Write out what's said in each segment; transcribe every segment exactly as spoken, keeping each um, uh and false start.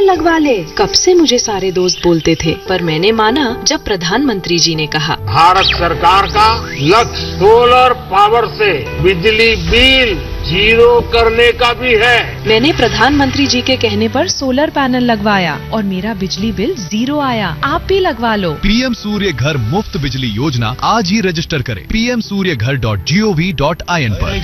लगवा ले। कब से मुझे सारे दोस्त बोलते थे, पर मैंने माना जब प्रधानमंत्री जी ने कहा। भारत सरकार का लक्ष्य सोलर पावर से बिजली बिल जीरो करने का भी है। मैंने प्रधानमंत्री जी के कहने पर सोलर पैनल लगवाया और मेरा बिजली बिल जीरो आया। आप भी लगवा लो। पीएम सूर्य घर मुफ्त बिजली योजना आज ही रजिस्टर करें पी एम सूर्य घर dot G O V dot I N पर।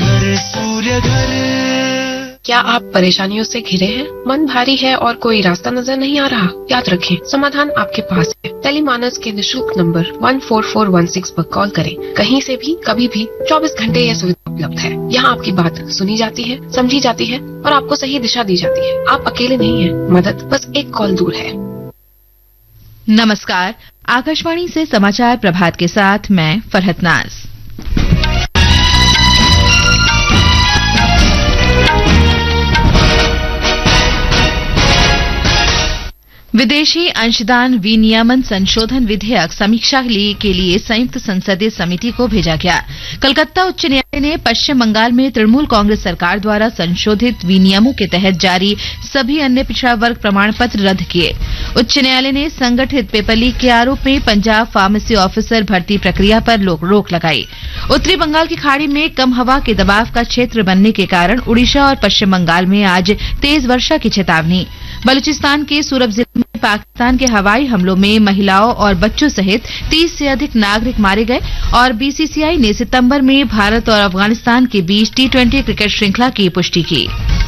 क्या आप परेशानियों से घिरे हैं? मन भारी है और कोई रास्ता नजर नहीं आ रहा? याद रखें, समाधान आपके पास है। टेलीमानस के निःशुल्क number one four four one six पर कॉल करें। कहीं से भी, कभी भी, चौबीस घंटे यह सुविधा उपलब्ध है। यहाँ आपकी बात सुनी जाती है, समझी जाती है और आपको सही दिशा दी जाती है। आप अकेले नहीं हैं। मदद बस एक कॉल दूर है। नमस्कार, आकाशवाणी से समाचार प्रभात के साथ मैं फरहत नाज। विदेशी अंशदान विनियमन संशोधन विधेयक समीक्षा के लिए संयुक्त संसदीय समिति को भेजा गया। कलकत्ता उच्च न्यायालय ने पश्चिम बंगाल में तृणमूल कांग्रेस सरकार द्वारा संशोधित विनियमों के तहत जारी सभी अन्य पिछड़ा वर्ग प्रमाण पत्र रद्द किए। उच्च न्यायालय ने संगठित पेपर लीक के आरोप में पंजाब फार्मेसी ऑफिसर भर्ती प्रक्रिया पर रोक लगाई। उत्तरी बंगाल की खाड़ी में कम हवा के दबाव का क्षेत्र बनने के कारण उड़ीसा और पश्चिम बंगाल में आज तेज वर्षा की चेतावनी। बलूचिस्तान के सूरत जिले में पाकिस्तान के हवाई हमलों में महिलाओं और बच्चों सहित तीस से अधिक नागरिक मारे गए और बीसीसीआई ने सितंबर में भारत और अफगानिस्तान के बीच टी ट्वेंटी क्रिकेट श्रृंखला की पुष्टि की।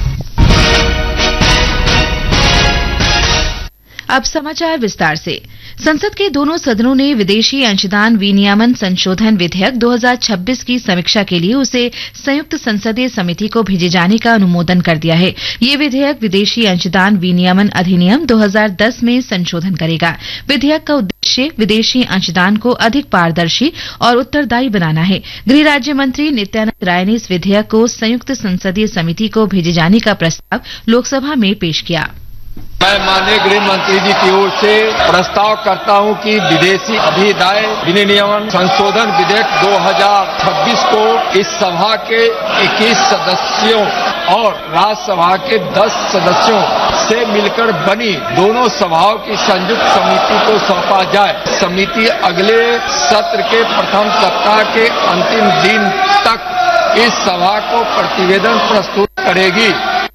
अब समाचार विस्तार से। संसद के दोनों सदनों ने विदेशी अंशदान विनियमन संशोधन विधेयक दो हज़ार छब्बीस की समीक्षा के लिए उसे संयुक्त संसदीय समिति को भेजे जाने का अनुमोदन कर दिया है। ये विधेयक विदेशी अंशदान विनियमन अधिनियम दो हज़ार दस में संशोधन करेगा। विधेयक का उद्देश्य विदेशी अंशदान को अधिक पारदर्शी और उत्तरदायी बनाना है। गृह राज्य मंत्री नित्यानंद राय ने इस विधेयक को संयुक्त संसदीय समिति को भेजे जाने का प्रस्ताव लोकसभा में पेश किया। मैं माननीय गृह मंत्री जी की ओर से प्रस्ताव करता हूं कि विदेशी अधिदाय विनियमन संशोधन विधेयक दो हज़ार छब्बीस को इस सभा के इक्कीस सदस्यों और राज्यसभा के दस सदस्यों से मिलकर बनी दोनों सभाओं की संयुक्त समिति को सौंपा जाए। समिति अगले सत्र के प्रथम सप्ताह के अंतिम दिन तक इस सभा को प्रतिवेदन प्रस्तुत करेगी।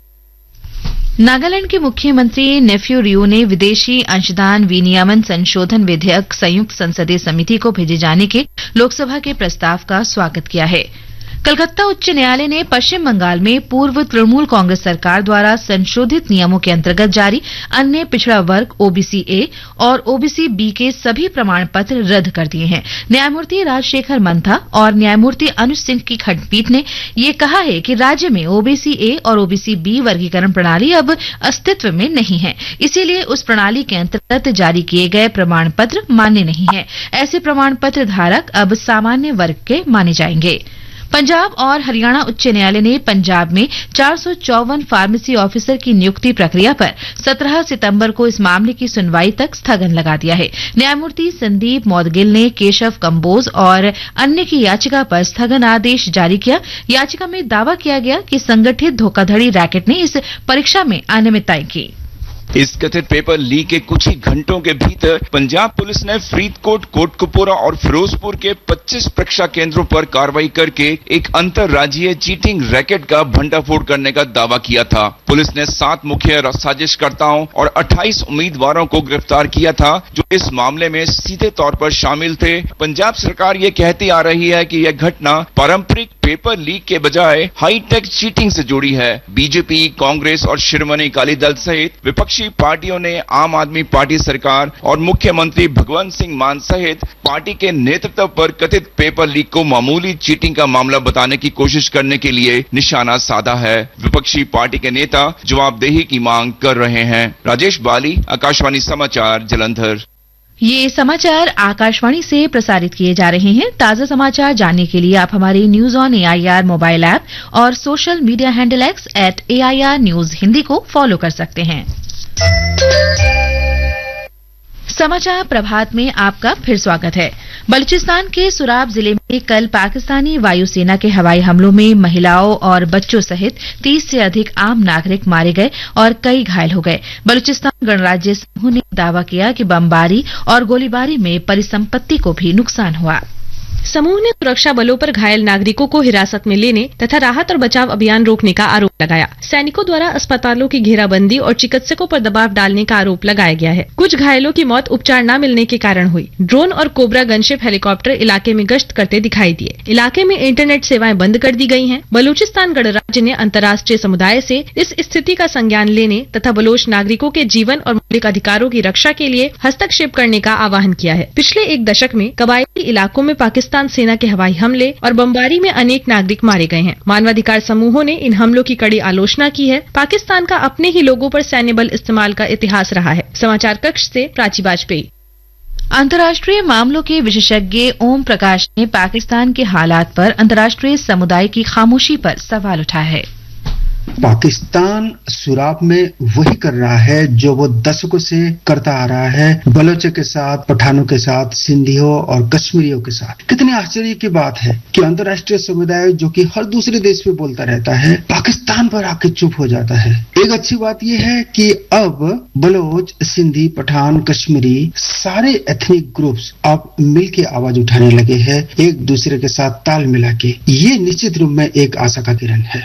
नागालैंड के मुख्यमंत्री नेफ्यू रियो ने विदेशी अंशदान विनियमन संशोधन विधेयक संयुक्त संसदीय समिति को भेजे जाने के लोकसभा के प्रस्ताव का स्वागत किया है। कलकत्ता उच्च न्यायालय ने पश्चिम बंगाल में पूर्व तृणमूल कांग्रेस सरकार द्वारा संशोधित नियमों के अंतर्गत जारी अन्य पिछड़ा वर्ग ओबीसी ए और ओबीसी बी के सभी प्रमाण पत्र रद्द कर दिए हैं। न्यायमूर्ति राजशेखर मंथा और न्यायमूर्ति अनुज सिंह की खंडपीठ ने यह कहा है कि राज्य में ओबीसी ए और ओबीसी बी वर्गीकरण प्रणाली अब अस्तित्व में नहीं है, इसीलिए उस प्रणाली के अंतर्गत जारी किए गए प्रमाण पत्र मान्य नहीं है। ऐसे प्रमाण पत्र धारक अब सामान्य वर्ग के माने जाएंगे। पंजाब और हरियाणा उच्च न्यायालय ने पंजाब में चार सौ चौवन फार्मेसी ऑफिसर की नियुक्ति प्रक्रिया पर सत्रह सितंबर को इस मामले की सुनवाई तक स्थगन लगा दिया है। न्यायमूर्ति संदीप मौदगिल ने केशव कंबोज और अन्य की याचिका पर स्थगन आदेश जारी किया। याचिका में दावा किया गया कि संगठित धोखाधड़ी रैकेट ने इस परीक्षा में अनियमितताएं की। इस कथित पेपर लीक के कुछ ही घंटों के भीतर पंजाब पुलिस ने फरीदकोट, कोटकपुरा और फिरोजपुर के पच्चीस परीक्षा केंद्रों पर कार्रवाई करके एक अंतर्राज्यीय चीटिंग रैकेट का भंडाफोड़ करने का दावा किया था। पुलिस ने सात मुख्य साजिशकर्ताओं और अट्ठाईस उम्मीदवारों को गिरफ्तार किया था जो इस मामले में सीधे तौर पर शामिल थे। पंजाब सरकार ये कहती आ रही है कि यह घटना पारंपरिक पेपर लीक के बजाय हाईटेक चीटिंग से जुड़ी है। बीजेपी, कांग्रेस और शिरोमणि अकाली दल सहित विपक्षी पार्टियों ने आम आदमी पार्टी सरकार और मुख्यमंत्री भगवंत सिंह मान सहित पार्टी के नेतृत्व पर कथित पेपर लीक को मामूली चीटिंग का मामला बताने की कोशिश करने के लिए निशाना साधा है। विपक्षी पार्टी के नेता जवाबदेही की मांग कर रहे हैं। राजेश बाली, आकाशवाणी समाचार, जालंधर। ये समाचार आकाशवाणी से प्रसारित किए जा रहे हैं। ताजा समाचार जानने के लिए आप हमारे news on AIR mobile app और social media handle x eight AIR news Hindi को फॉलो कर सकते हैं। समाचार प्रभात में आपका फिर स्वागत है। बलूचिस्तान के सुराब जिले में कल पाकिस्तानी वायुसेना के हवाई हमलों में महिलाओं और बच्चों सहित तीस से अधिक आम नागरिक मारे गए और कई घायल हो गए। बलूचिस्तान गणराज्य समूह ने दावा किया कि बमबारी और गोलीबारी में परिसंपत्ति को भी नुकसान हुआ। समूह ने सुरक्षा बलों पर घायल नागरिकों को हिरासत में लेने तथा राहत और बचाव अभियान रोकने का आरोप लगाया। सैनिकों द्वारा अस्पतालों की घेराबंदी और चिकित्सकों पर दबाव डालने का आरोप लगाया गया है। कुछ घायलों की मौत उपचार न मिलने के कारण हुई। ड्रोन और कोबरा गनशिप हेलीकॉप्टर इलाके में गश्त करते दिखाई दिए। इलाके में इंटरनेट सेवाएं बंद कर दी गई हैं। बलूचिस्तान गणराज्य ने अंतर्राष्ट्रीय समुदाय से इस स्थिति का संज्ञान लेने तथा बलोच नागरिकों के जीवन और मौलिक अधिकारों की रक्षा के लिए हस्तक्षेप करने का आह्वान किया है। पिछले एक दशक में कबायली इलाकों में पाकिस्तान पाकिस्तान सेना के हवाई हमले और बमबारी में अनेक नागरिक मारे गए हैं। मानवाधिकार समूहों ने इन हमलों की कड़ी आलोचना की है। पाकिस्तान का अपने ही लोगों पर सैन्य बल इस्तेमाल का इतिहास रहा है। समाचार कक्ष से प्राची वाजपेयी। अंतर्राष्ट्रीय मामलों के विशेषज्ञ ओम प्रकाश ने पाकिस्तान के हालात पर अंतर्राष्ट्रीय समुदाय की खामोशी पर सवाल उठाया है। पाकिस्तान सुराब में वही कर रहा है जो वो दशकों से करता आ रहा है, बलोचों के साथ, पठानों के साथ, सिंधियों और कश्मीरियों के साथ। कितने आश्चर्य की बात है कि अंतर्राष्ट्रीय समुदाय जो कि हर दूसरे देश में बोलता रहता है, पाकिस्तान पर आके चुप हो जाता है। एक अच्छी बात यह है कि अब बलोच, सिंधी, पठान, कश्मीरी सारे एथनिक ग्रुप्स अब मिलके आवाज उठाने लगे हैं, एक दूसरे के साथ ताल मिला के। ये निश्चित रूप में एक आशा का किरण है।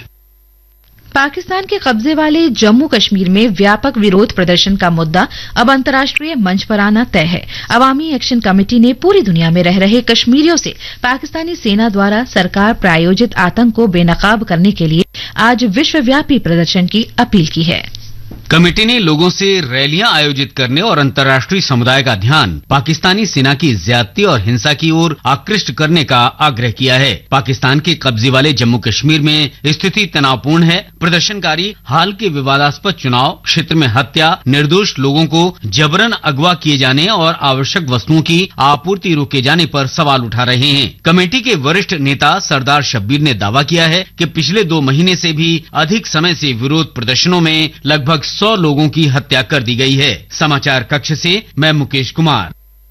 पाकिस्तान के कब्जे वाले जम्मू कश्मीर में व्यापक विरोध प्रदर्शन का मुद्दा अब अंतर्राष्ट्रीय मंच पर आना तय है। अवामी एक्शन कमेटी ने पूरी दुनिया में रह रहे कश्मीरियों से पाकिस्तानी सेना द्वारा सरकार प्रायोजित आतंक को बेनकाब करने के लिए आज विश्वव्यापी प्रदर्शन की अपील की है। कमेटी ने लोगों से रैलियां आयोजित करने और अंतर्राष्ट्रीय समुदाय का ध्यान पाकिस्तानी सेना की ज्यादती और हिंसा की ओर आकृष्ट करने का आग्रह किया है। पाकिस्तान के कब्जे वाले जम्मू कश्मीर में स्थिति तनावपूर्ण है। प्रदर्शनकारी हाल के विवादास्पद चुनाव, क्षेत्र में हत्या, निर्दोष लोगों को जबरन अगवा किए जाने और आवश्यक वस्तुओं की आपूर्ति रोके जाने पर सवाल उठा रहे हैं। कमेटी के वरिष्ठ नेता सरदार शब्बीर ने दावा किया है कि पिछले दो महीने से भी अधिक समय से विरोध प्रदर्शनों में लगभग सौ लोगों की हत्या कर दी गई है। समाचार कक्ष से मैं मुकेश कुमार।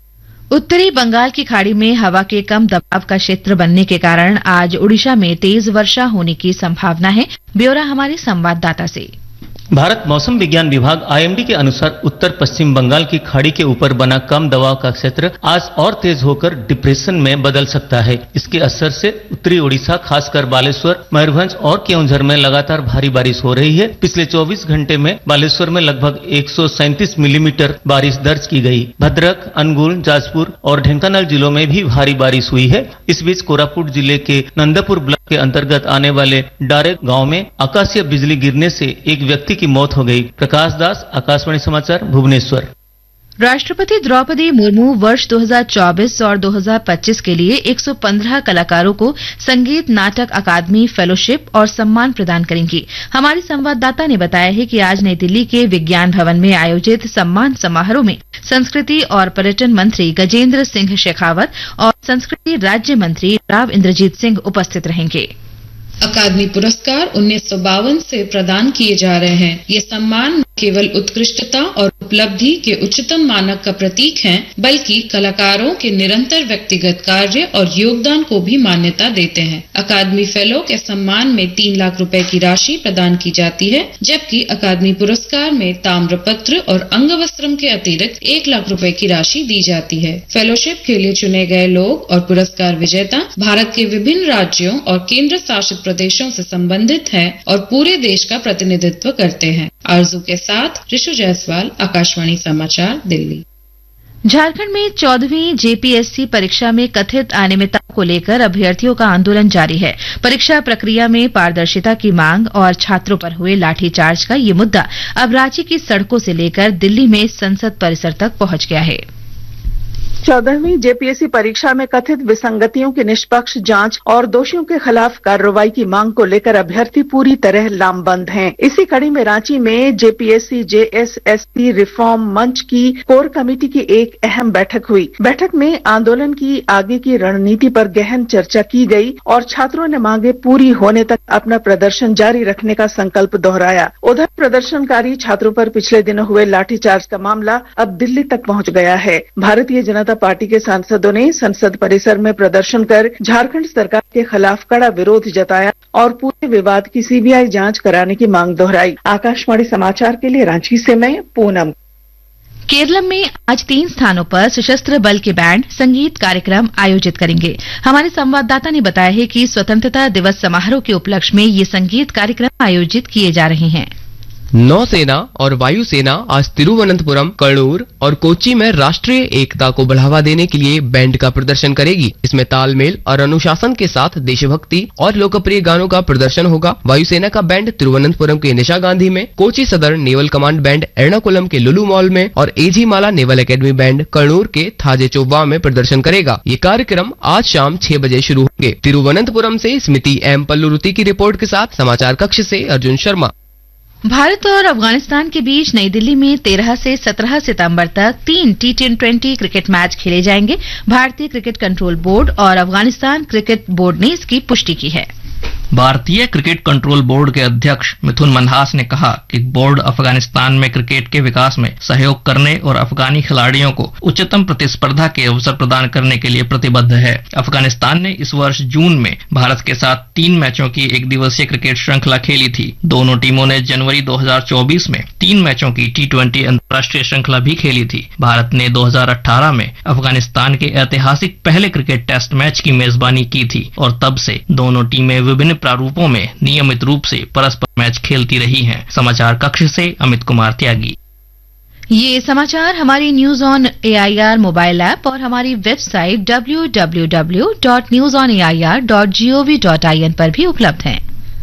उत्तरी बंगाल की खाड़ी में हवा के कम दबाव का क्षेत्र बनने के कारण आज ओडिशा में तेज वर्षा होने की संभावना है। ब्यौरा हमारे संवाददाता से। भारत मौसम विज्ञान विभाग आई एम डी के अनुसार उत्तर पश्चिम बंगाल की खाड़ी के ऊपर बना कम दबाव का क्षेत्र आज और तेज होकर डिप्रेशन में बदल सकता है। इसके असर से उत्तरी ओडिशा, खासकर बालेश्वर, मयूरभंज और केओंझर में लगातार भारी बारिश हो रही है। पिछले चौबीस घंटे में बालेश्वर में लगभग एक सौ सैंतीस मिलीमीटर बारिश दर्ज की गई। भद्रक, अनुगुल, जाजपुर और ढेंकानाल जिलों में भी भारी बारिश हुई है। इस बीच कोरापुट जिले के नंदपुर ब्लॉक के अंतर्गत आने वाले डारे गांव में आकाशीय बिजली गिरने से एक व्यक्ति की मौत हो गई। प्रकाश दास, आकाशवाणी समाचार, भुवनेश्वर। राष्ट्रपति द्रौपदी मुर्मू वर्ष दो हज़ार चौबीस और दो हज़ार पच्चीस के लिए एक सौ पंद्रह कलाकारों को संगीत नाटक अकादमी फेलोशिप और सम्मान प्रदान करेंगी। हमारी संवाददाता ने बताया है कि आज नई दिल्ली के विज्ञान भवन में आयोजित सम्मान समारोह में संस्कृति और पर्यटन मंत्री गजेंद्र सिंह शेखावत और संस्कृति राज्य मंत्री राव इंद्रजीत सिंह उपस्थित रहेंगे। अकादमी पुरस्कार उन्नीस सौ बावन से प्रदान किए जा रहे हैं। ये सम्मान न केवल उत्कृष्टता और उपलब्धि के उच्चतम मानक का प्रतीक हैं, बल्कि कलाकारों के निरंतर व्यक्तिगत कार्य और योगदान को भी मान्यता देते हैं। अकादमी फेलो के सम्मान में तीन लाख रुपए की राशि प्रदान की जाती है, जबकि अकादमी पुरस्कार में ताम्रपत्र और अंगवस्त्रम के अतिरिक्त एक लाख रुपए की राशि दी जाती है। फेलोशिप के लिए चुने गए लोग और पुरस्कार विजेता भारत के विभिन्न राज्यों और केंद्र शासित प्रदेशों से संबंधित हैं और पूरे देश का प्रतिनिधित्व करते हैं। आरजू के साथ ऋषु जायसवाल, आकाशवाणी समाचार, दिल्ली। झारखंड में चौदहवीं जेपीएससी परीक्षा में कथित अनियमितता को लेकर अभ्यर्थियों का आंदोलन जारी है। परीक्षा प्रक्रिया में पारदर्शिता की मांग और छात्रों पर हुए लाठीचार्ज का ये मुद्दा अब रांची की सड़कों से लेकर दिल्ली में संसद परिसर तक पहुंच गया है। चौदहवीं जेपीएससी परीक्षा में कथित विसंगतियों की निष्पक्ष जांच और दोषियों के खिलाफ कार्रवाई की मांग को लेकर अभ्यर्थी पूरी तरह लामबंद हैं। इसी कड़ी में रांची में जेपीएससी जेएसएससी रिफॉर्म मंच की कोर कमेटी की एक अहम बैठक हुई। बैठक में आंदोलन की आगे की रणनीति पर गहन चर्चा की गई और छात्रों ने मांगे पूरी होने तक अपना प्रदर्शन जारी रखने का संकल्प दोहराया। उधर प्रदर्शनकारी छात्रों पर पिछले दिनों हुए लाठीचार्ज का मामला अब दिल्ली तक पहुंच गया है। भारतीय जनता पार्टी के सांसदों ने संसद परिसर में प्रदर्शन कर झारखंड सरकार के खिलाफ कड़ा विरोध जताया और पूरे विवाद की सीबीआई जांच कराने की मांग दोहराई। आकाशवाणी समाचार के लिए रांची से मैं पूनम। केरलम में आज तीन स्थानों पर सशस्त्र बल के बैंड संगीत कार्यक्रम आयोजित करेंगे। हमारे संवाददाता ने बताया है कि स्वतंत्रता दिवस समारोह के उपलक्ष्य में ये संगीत कार्यक्रम आयोजित किए जा रहे हैं। नौसेना और वायुसेना आज तिरुवनंतपुरम, कण्णूर और कोच्चि में राष्ट्रीय एकता को बढ़ावा देने के लिए बैंड का प्रदर्शन करेगी। इसमें तालमेल और अनुशासन के साथ देशभक्ति और लोकप्रिय गानों का प्रदर्शन होगा। वायुसेना का बैंड तिरुवनंतपुरम के निशा गांधी में, कोच्चि सदर नेवल कमांड बैंड एर्नाकुलम के लुलु मॉल में और एजी माला नेवल एकेडमी बैंड कण्णूर के थाजे चोब्बा में प्रदर्शन करेगा। ये कार्यक्रम आज शाम छह बजे शुरू होंगे। तिरुवनंतपुरम से स्मृति एम पल्लुरुति की रिपोर्ट के साथ समाचार कक्ष से अर्जुन शर्मा। भारत और अफगानिस्तान के बीच नई दिल्ली में तेरह से सत्रह सितंबर तक तीन टी ट्वेंटी क्रिकेट मैच खेले जाएंगे। भारतीय क्रिकेट कंट्रोल बोर्ड और अफगानिस्तान क्रिकेट बोर्ड ने इसकी पुष्टि की है। भारतीय क्रिकेट कंट्रोल बोर्ड के अध्यक्ष मिथुन मनहास ने कहा कि बोर्ड अफगानिस्तान में क्रिकेट के विकास में सहयोग करने और अफगानी खिलाड़ियों को उच्चतम प्रतिस्पर्धा के अवसर प्रदान करने के लिए प्रतिबद्ध है। अफगानिस्तान ने इस वर्ष जून में भारत के साथ तीन मैचों की एक दिवसीय क्रिकेट श्रृंखला खेली थी। दोनों टीमों ने जनवरी दो हज़ार चौबीस में तीन मैचों की टी ट्वेंटी अंतर्राष्ट्रीय श्रृंखला भी खेली थी। भारत ने दो हज़ार अठारह में अफगानिस्तान के ऐतिहासिक पहले क्रिकेट टेस्ट मैच की मेजबानी की थी और तब से दोनों टीमें विभिन्न प्रारूपों में नियमित रूप से परस्पर मैच खेलती रही हैं। समाचार कक्ष से अमित कुमार त्यागी। ये समाचार हमारी news on AIR mobile app और हमारी website W W W dot news on A I R dot G O V dot I N पर भी उपलब्ध हैं।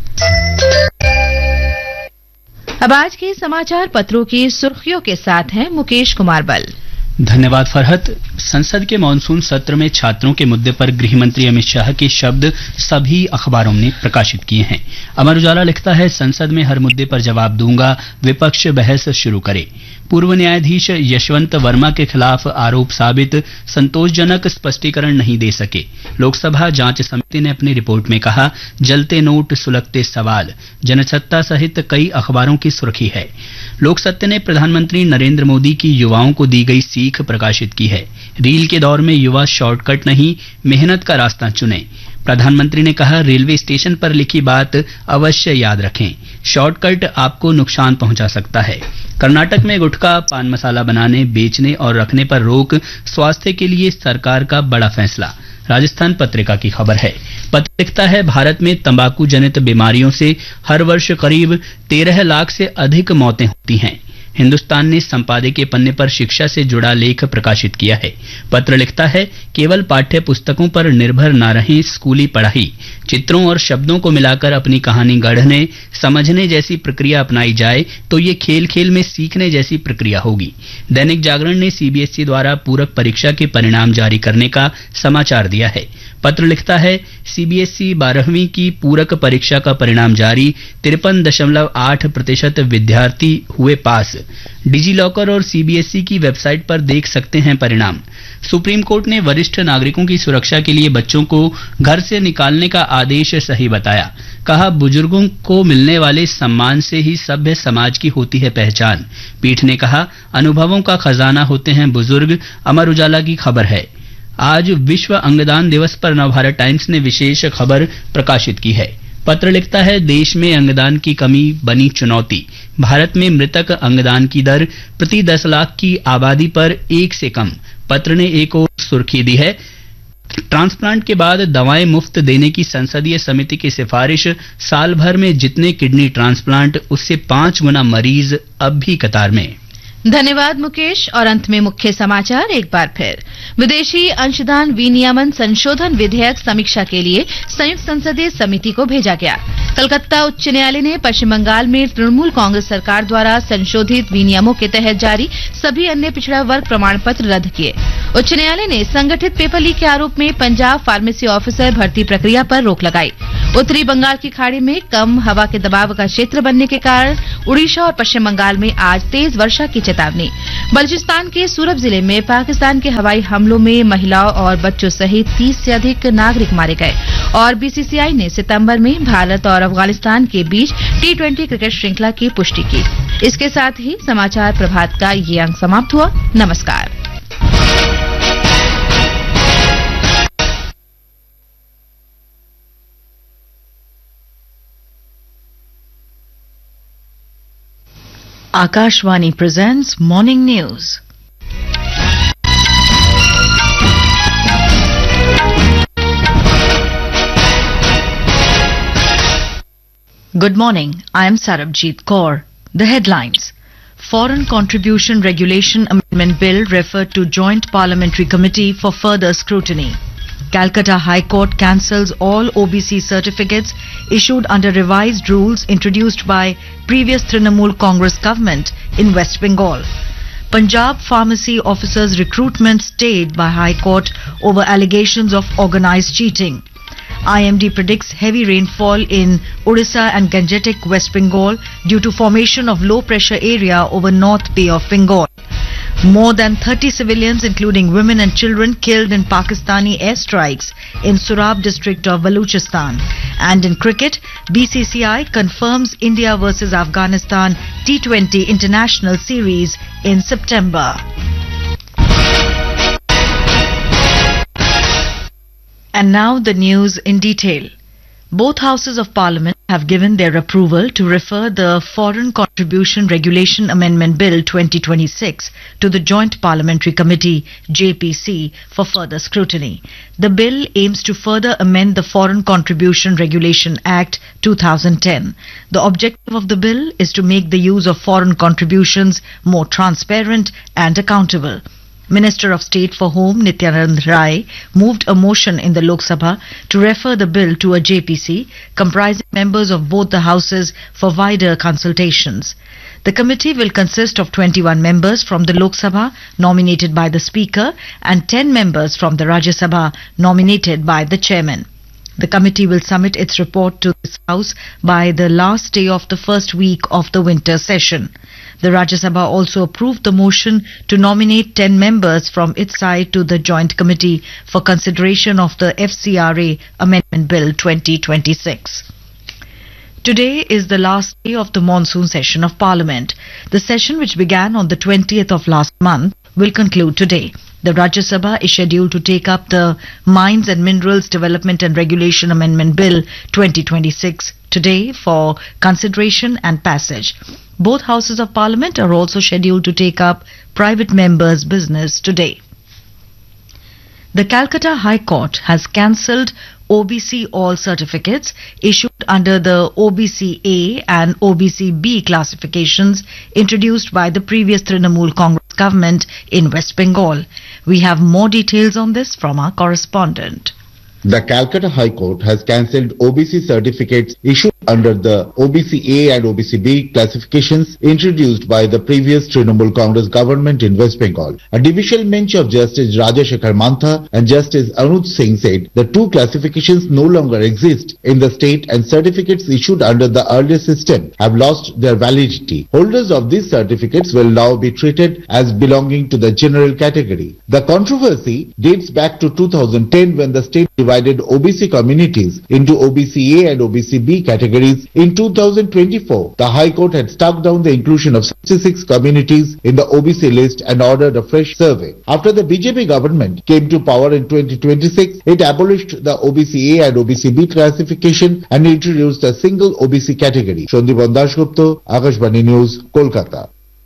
अब आज के समाचार पत्रों की सुर्खियों के साथ हैं मुकेश कुमार बल। धन्यवाद फरहत। संसद के मानसून सत्र में छात्रों के मुद्दे पर गृह मंत्री अमित शाह के शब्द सभी अखबारों ने प्रकाशित किए हैं। अमर उजाला लिखता है, संसद में हर मुद्दे पर जवाब दूंगा, विपक्ष बहस शुरू करे। पूर्व न्यायाधीश यशवंत वर्मा के खिलाफ आरोप साबित, संतोषजनक स्पष्टीकरण नहीं दे सके। लोकसभा जांच समिति ने अपनी रिपोर्ट में कहा, जलते नोट सुलगते सवाल, जनसत्ता सहित कई अखबारों की सुर्खी है। लोकसत्य ने प्रधानमंत्री नरेंद्र मोदी की युवाओं को दी गई सीख प्रकाशित की है। रील के दौर में युवा शॉर्टकट नहीं, मेहनत का रास्ता चुने। प्रधानमंत्री ने कहा, रेलवे स्टेशन पर लिखी बात अवश्य याद रखें, शॉर्टकट आपको नुकसान पहुंचा सकता है। कर्नाटक में गुटखा, पान मसाला बनाने, बेचने और रखने पर रोक, स्वास्थ्य के लिए सरकार का बड़ा फैसला। राजस्थान पत्रिका की खबर है। पत्र लिखता है, भारत में तंबाकू जनित बीमारियों से हर वर्ष करीब तेरह लाख से अधिक मौतें होती हैं। हिंदुस्तान ने संपादकीय पन्ने पर शिक्षा से जुड़ा लेख प्रकाशित किया है। पत्र लिखता है, केवल पाठ्य पुस्तकों पर निर्भर न रहें, स्कूली पढ़ाई, चित्रों और शब्दों को मिलाकर अपनी कहानी गढ़ने समझने जैसी प्रक्रिया अपनाई जाए तो ये खेल खेल में सीखने जैसी प्रक्रिया होगी। दैनिक जागरण ने सीबीएसई द्वारा पूरक परीक्षा के परिणाम जारी करने का समाचार दिया है। पत्र लिखता है, सीबीएसई बारहवीं की पूरक परीक्षा का परिणाम जारी, तिरपन दशमलव आठ प्रतिशत विद्यार्थी हुए पास। डिजी लॉकर और सीबीएसई की वेबसाइट पर देख सकते हैं परिणाम। सुप्रीम कोर्ट ने वरिष्ठ नागरिकों की सुरक्षा के लिए बच्चों को घर से निकालने का आदेश सही बताया। कहा, बुजुर्गों को मिलने वाले सम्मान से ही सभ्य समाज की होती है पहचान। पीठ ने कहा, अनुभवों का खजाना होते हैं बुजुर्ग। अमर उजाला की खबर है। आज विश्व अंगदान दिवस पर नवभारत टाइम्स ने विशेष खबर प्रकाशित की है। पत्र लिखता है, देश में अंगदान की कमी बनी चुनौती। भारत में मृतक अंगदान की दर प्रति दस लाख की आबादी पर एक से कम। पत्र ने एक और सुर्खी दी है, ट्रांसप्लांट के बाद दवाएं मुफ्त देने की संसदीय समिति की सिफारिश। साल भर में जितने किडनी ट्रांसप्लांट, उससे पांच गुना मरीज अब भी कतार में। धन्यवाद मुकेश। और अंत में मुख्य समाचार एक बार फिर। विदेशी अंशदान विनियमन संशोधन विधेयक समीक्षा के लिए संयुक्त संसदीय समिति को भेजा गया। कलकत्ता उच्च न्यायालय ने पश्चिम बंगाल में तृणमूल कांग्रेस सरकार द्वारा संशोधित विनियमों के तहत जारी सभी अन्य पिछड़ा वर्ग प्रमाण पत्र रद्द किए। उच्च न्यायालय ने संगठित पेपर लीक के आरोप में पंजाब फार्मेसी ऑफिसर भर्ती प्रक्रिया पर रोक लगाई। उत्तरी बंगाल की खाड़ी में कम हवा के दबाव का क्षेत्र बनने के कारण उड़ीसा और पश्चिम बंगाल में आज तेज वर्षा की चेतावनी। बलूचिस्तान के सूरत जिले में पाकिस्तान के हवाई हमलों में महिलाओं और बच्चों सहित तीस से अधिक नागरिक मारे गए। और बीसीसीआई ने सितंबर में भारत और अफगानिस्तान के बीच टी ट्वेंटी क्रिकेट श्रृंखला की पुष्टि की। इसके साथ ही समाचार प्रभात का ये अंक समाप्त हुआ। नमस्कार। Akashvani presents Morning News. Good morning. I am Sarabjit Kaur. The headlines. Foreign Contribution Regulation Amendment Bill referred to Joint Parliamentary Committee for further scrutiny. Calcutta High Court cancels all O B C certificates issued under revised rules introduced by previous Trinamool Congress government in West Bengal. Punjab pharmacy officers' recruitment stayed by High Court over allegations of organised cheating. I M D predicts heavy rainfall in Odisha and Gangetic, West Bengal due to formation of low pressure area over North Bay of Bengal. More than thirty civilians, including women and children, killed in Pakistani airstrikes in Surab district of Balochistan. And in cricket, B C C I confirms India versus Afghanistan T twenty International Series in September. And now the news in detail. Both houses of Parliament have given their approval to refer the Foreign Contribution Regulation Amendment Bill twenty twenty-six to the Joint Parliamentary Committee J P C for further scrutiny. The bill aims to further amend the Foreign Contribution Regulation Act two thousand ten. The objective of the bill is to make the use of foreign contributions more transparent and accountable. Minister of State for Home Nityanand Rai moved a motion in the Lok Sabha to refer the bill to a J P C comprising members of both the houses for wider consultations. The committee will consist of twenty-one members from the Lok Sabha nominated by the Speaker and ten members from the Rajya Sabha nominated by the Chairman. The committee will submit its report to this House by the last day of the first week of the winter session. The Rajya Sabha also approved the motion to nominate ten members from its side to the Joint Committee for consideration of the F C R A Amendment Bill twenty twenty-six. Today is the last day of the monsoon session of Parliament. The session, which began on the twentieth of last month, will conclude today. The Rajya Sabha is scheduled to take up the Mines and Minerals Development and Regulation Amendment Bill twenty twenty-six today for consideration and passage. Both houses of Parliament are also scheduled to take up private members' business today. The Calcutta High Court has cancelled O B C all certificates issued under the O B C A and O B C B classifications introduced by the previous Trinamool Congress government in West Bengal. We have more details on this from our correspondent. The Calcutta High Court has cancelled O B C certificates issued under the O B C A and O B C B classifications introduced by the previous Trinamool Congress government in West Bengal. A divisional bench of Justice Rajasekhar Mantha and Justice Anuj Singh said the two classifications no longer exist in the state and certificates issued under the earlier system have lost their validity. Holders of these certificates will now be treated as belonging to the general category. The controversy dates back to two thousand ten when the state divided O B C communities into O B C A and O B C B categories. In two thousand twenty-four, the High Court had struck down the inclusion of sixty-six communities in the O B C list and ordered a fresh survey. After the B J P government came to power in twenty twenty-six, it abolished the O B C A and O B C B classification and introduced a single O B C category. Shandip Dasgupta, Akashvani News, Kolkata.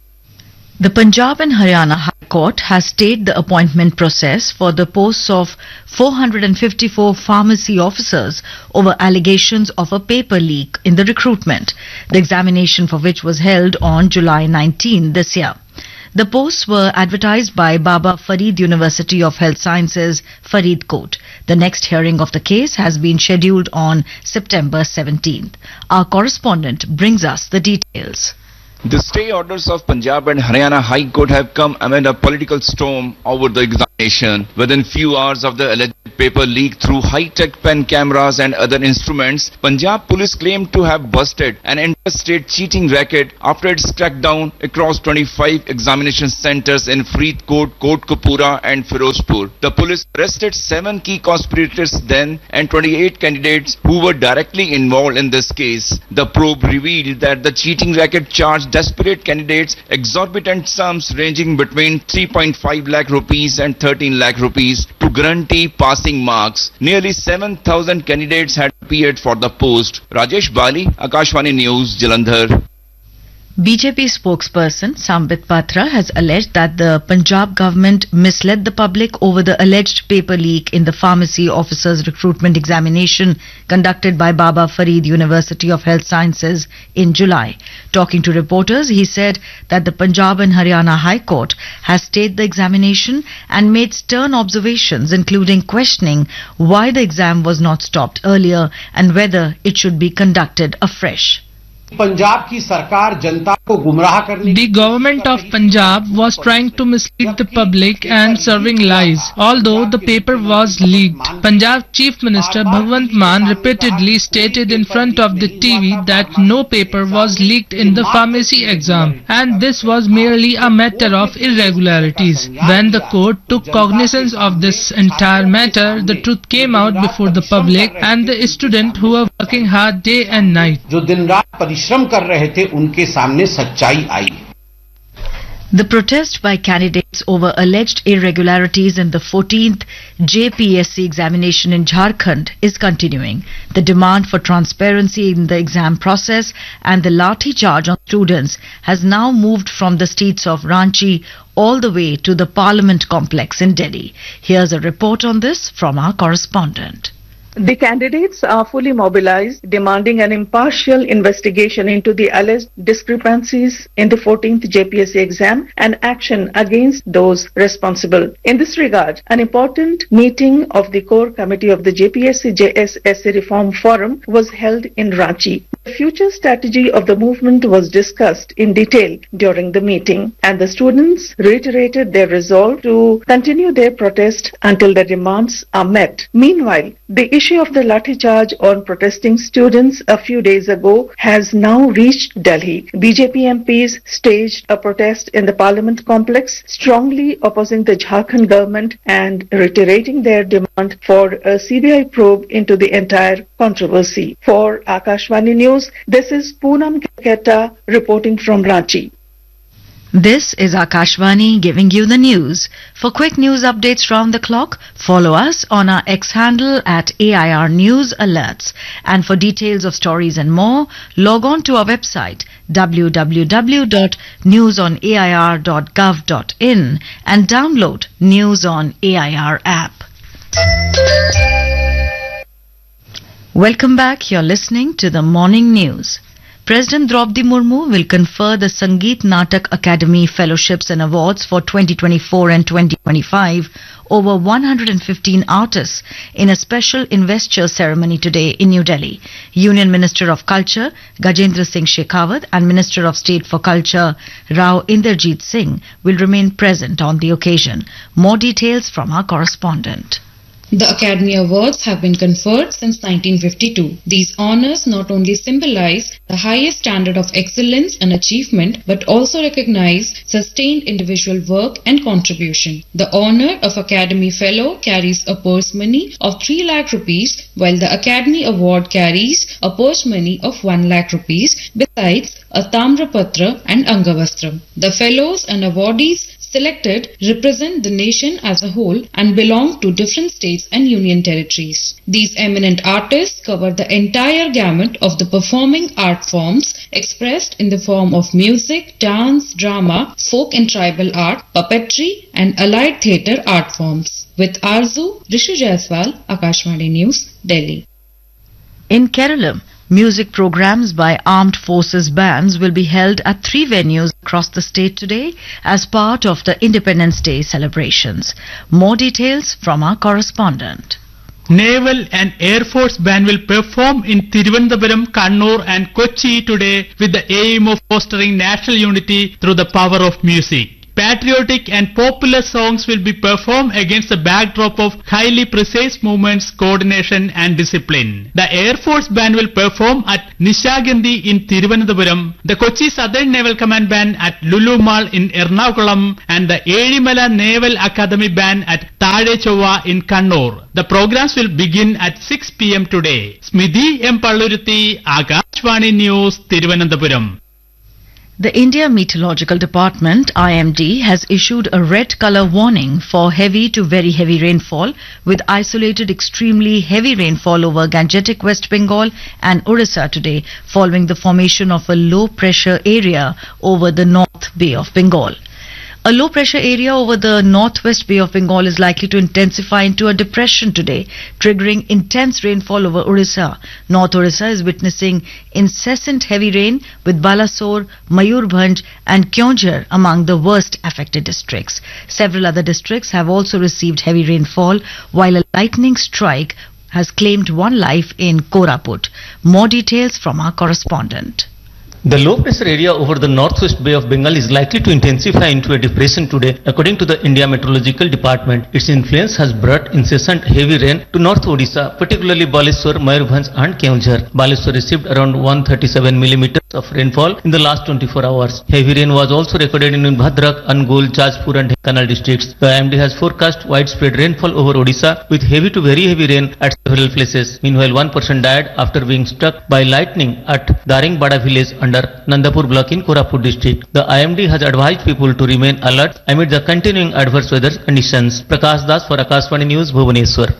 The Punjab and Haryana High Court has stayed the appointment process for the posts of four hundred fifty-four pharmacy officers over allegations of a paper leak in the recruitment, the examination for which was held on July nineteenth this year. The posts were advertised by Baba Farid University of Health Sciences, Faridkot. The next hearing of the case has been scheduled on September seventeenth. Our correspondent brings us the details. The stay orders of Punjab and Haryana High Court have come amid a political storm over the examination. Within few hours of the alleged paper leak through high-tech pen cameras and other instruments, Punjab police claimed to have busted an interstate cheating racket after its crackdown across twenty-five examination centers in Faridkot, Kotkapura and Firozpur. The police arrested seven key conspirators then and twenty-eight candidates who were directly involved in this case. The probe revealed that the cheating racket charged desperate candidates exorbitant sums ranging between three point five lakh rupees and thirteen lakh rupees to guarantee passing marks. Nearly seven thousand candidates had appeared for the post. Rajesh Bali, Akashvani News, Jalandhar. B J P spokesperson Sambit Patra has alleged that the Punjab government misled the public over the alleged paper leak in the pharmacy officers recruitment examination conducted by Baba Farid University of Health Sciences in July. Talking to reporters, he said that the Punjab and Haryana High Court has stayed the examination and made stern observations, including questioning why the exam was not stopped earlier and whether it should be conducted afresh. Punjab की सरकार जनता को गुमराह करने The government of Punjab was trying to mislead the public and serving lies, although the paper was leaked. Punjab Chief Minister Bhagwant Mann repeatedly stated in front of the T V that no paper was leaked in the pharmacy exam, and this was merely a matter of irregularities. When the court took cognizance of this entire matter, the truth came out before the public and the students who were working hard day and night. जो दिन रात परिश्रम कर रहे थे उनके सामने सच्चाई आई. The protest by candidates over alleged irregularities in the fourteenth J P S C examination in Jharkhand is continuing. The demand for transparency in the exam process and the lathi charge on students has now moved from the streets of Ranchi all the way to the Parliament complex in Delhi. Here's a report on this from our correspondent. The candidates are fully mobilized, demanding an impartial investigation into the alleged discrepancies in the fourteenth J P S C exam and action against those responsible. In this regard, an important meeting of the core committee of the J P S C J S S C Reform Forum was held in Ranchi. The future strategy of the movement was discussed in detail during the meeting, and the students reiterated their resolve to continue their protest until their demands are met. Meanwhile, the issue of the lathi charge on protesting students a few days ago has now reached Delhi. B J P M Ps staged a protest in the Parliament complex, strongly opposing the Jharkhand government and reiterating their demand for a C B I probe into the entire controversy. For Akashvani News, this is Poonam Keketa reporting from Ranchi. This is Akashvani giving you the news. For quick news updates round the clock, follow us on our X handle at A I R News Alerts. And for details of stories and more, log on to our website w w w dot news on a i r dot gov dot in and download News on A I R app. Welcome back. You're listening to the morning news. President Draupadi Murmu will confer the Sangeet Natak Academy Fellowships and Awards for twenty twenty-four and twenty twenty-five over one hundred fifteen artists in a special investiture ceremony today in New Delhi. Union Minister of Culture Gajendra Singh Shekhawat and Minister of State for Culture Rao Inderjeet Singh will remain present on the occasion. More details from our correspondent. The Academy Awards have been conferred since nineteen fifty-two. These honors not only symbolize the highest standard of excellence and achievement, but also recognize sustained individual work and contribution. The honor of Academy Fellow carries a purse money of three lakh rupees, while the Academy Award carries a purse money of one lakh rupees, besides a Tamrapatra and Angavastram. The fellows and awardees selected represent the nation as a whole and belong to different states and union territories. These eminent artists cover the entire gamut of the performing art forms expressed in the form of music, dance, drama, folk and tribal art, puppetry and allied theatre art forms. With Arzu, Rishi Jaiswal, Akashvani News, Delhi. In Kerala, music programs by armed forces bands will be held at three venues across the state today as part of the Independence Day celebrations. More details from our correspondent. Naval and Air Force Band will perform in Thiruvananthapuram, Kannur and Kochi today with the aim of fostering national unity through the power of music. Patriotic and popular songs will be performed against the backdrop of highly precise movements, coordination and discipline. The Air Force Band will perform at Nishagandhi in Thiruvananthapuram, the Kochi Southern Naval Command Band at Lulu Mall in Ernakulam and the Ezhimala Naval Academy Band at Thade Chova in Kannur. The programs will begin at six p m today. Smidhi M. Palluruthi, Akashvani News, Thiruvananthapuram. The India Meteorological Department, I M D, has issued a red colour warning for heavy to very heavy rainfall, with isolated extremely heavy rainfall over Gangetic West Bengal and Orissa today, following the formation of a low pressure area over the North Bay of Bengal. A low pressure area over the northwest Bay of Bengal is likely to intensify into a depression today, triggering intense rainfall over Orissa. North Orissa is witnessing incessant heavy rain, with Balasore, Mayurbhanj and Keonjhar among the worst affected districts. Several other districts have also received heavy rainfall, while a lightning strike has claimed one life in Koraput. More details from our correspondent. The low pressure area over the northwest Bay of Bengal is likely to intensify into a depression today, according to the India Meteorological Department. Its influence has brought incessant heavy rain to North Odisha, particularly Baleswar, Mayurbhanj and Keonjhar. Baleswar received around one hundred thirty-seven millimeters of rainfall in the last twenty-four hours. Heavy rain was also recorded in Bhadrak, Angul, Jajpur and Dhenkanal districts. The I M D has forecast widespread rainfall over Odisha with heavy to very heavy rain at several places. Meanwhile, one person died after being struck by lightning at Daringbada village under Nandapur block in Koraput district. The I M D has advised people to remain alert amid the continuing adverse weather conditions. Prakash Das for Akashvani News, Bhubaneswar.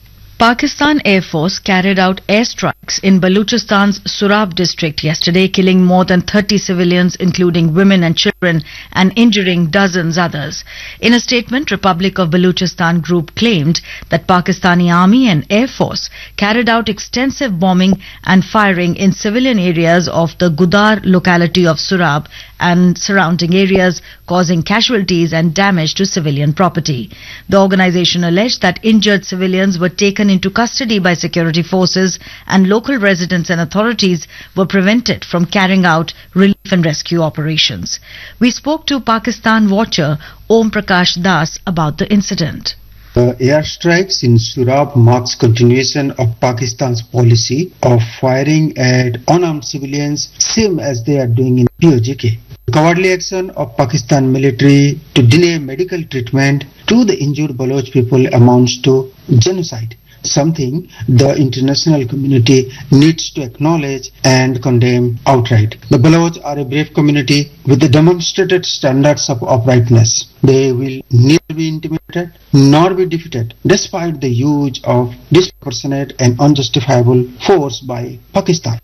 Pakistan Air Force carried out airstrikes in Baluchistan's Surab district yesterday, killing more than thirty civilians, including women and children, and injuring dozens others. In a statement, Republic of Baluchistan group claimed that Pakistani Army and Air Force carried out extensive bombing and firing in civilian areas of the Gudar locality of Surab and surrounding areas, causing casualties and damage to civilian property. The organization alleged that injured civilians were taken into custody by security forces, and local residents and authorities were prevented from carrying out relief and rescue operations. We spoke to Pakistan watcher Om Prakash Das about the incident. The airstrikes in Surab marks continuation of Pakistan's policy of firing at unarmed civilians, same as they are doing in P O J K. The cowardly action of Pakistan military to deny medical treatment to the injured Baloch people amounts to genocide, something the international community needs to acknowledge and condemn outright. The Baloch are a brave community with the demonstrated standards of uprightness. They will neither be intimidated nor be defeated, despite the use of disproportionate and unjustifiable force by Pakistan.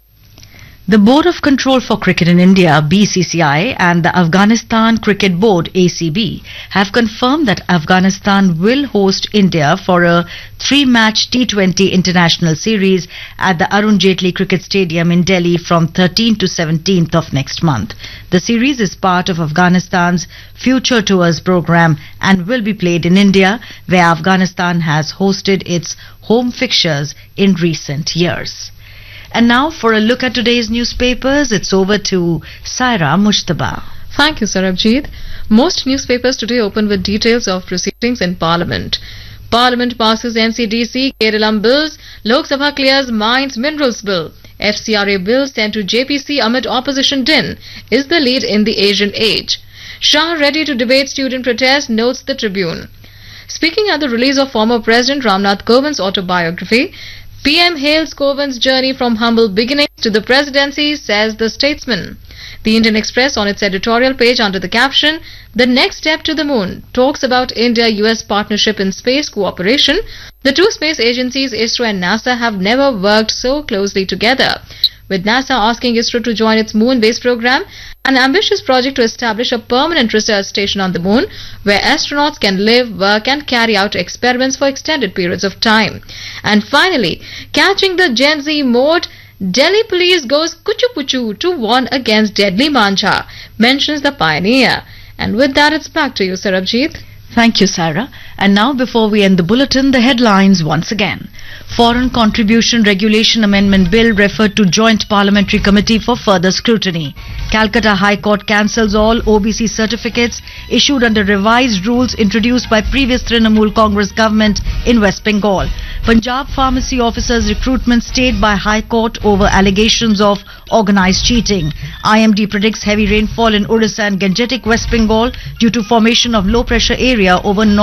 The Board of Control for Cricket in India, B C C I, and the Afghanistan Cricket Board, A C B, have confirmed that Afghanistan will host India for a three-match T twenty international series at the Arun Jaitley Cricket Stadium in Delhi from thirteenth to seventeenth of next month. The series is part of Afghanistan's Future Tours program and will be played in India, where Afghanistan has hosted its home fixtures in recent years. And now for a look at today's newspapers, it's over to Saira Mushtaba. Thank you, Sarabjit. Most newspapers today open with details of proceedings in Parliament. Parliament passes N C D C, Keralam bills, Lok Sabha clears Mines Minerals bill, F C R A bill sent to J P C amid opposition din, is the lead in the Asian age. Shah ready to debate student protest, notes the Tribune. Speaking at the release of former President Ramnath Kovind's autobiography, P M hails Kovind's journey from humble beginnings to the presidency, says the Statesman. The Indian Express, on its editorial page under the caption, "The Next Step to the Moon," talks about India-U S partnership in space cooperation. The two space agencies, ISRO and NASA, have never worked so closely together, with NASA asking ISRO to join its moon-based program, an ambitious project to establish a permanent research station on the moon, where astronauts can live, work and carry out experiments for extended periods of time. And finally, catching the Gen Z mode, Delhi police goes kuchu puchu to warn against deadly mancha, mentions the pioneer. And with that, it's back to you, Sarabjit. Thank you, Sarah. And now, before we end the bulletin, the headlines once again. Foreign Contribution Regulation Amendment Bill referred to Joint Parliamentary Committee for further scrutiny. Calcutta High Court cancels all O B C certificates issued under revised rules introduced by previous Trinamool Congress government in West Bengal. Punjab pharmacy officers' recruitment stayed by High Court over allegations of organised cheating. I M D predicts heavy rainfall in Orissa and Gangetic West Bengal due to formation of low pressure area over North